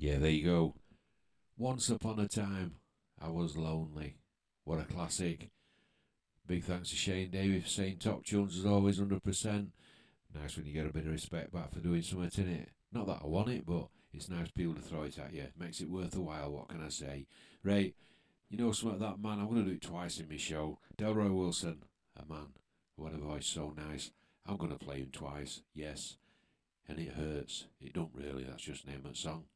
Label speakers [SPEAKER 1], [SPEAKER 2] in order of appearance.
[SPEAKER 1] Yeah, there you go. Once upon a time, I was lonely. What a classic. Big thanks to Shane Davis for saying top tunes as always 100%. Nice when you get a bit of respect back for doing something in it. Not that I want it, but it's nice people to throw it at you. Makes it worth a while, what can I say? Right, you know something that man, I'm going to do it twice in my show. Delroy Wilson, a man who had a voice so nice. I'm going to play him twice, yes. And it hurts. It don't really, that's just the name of the song.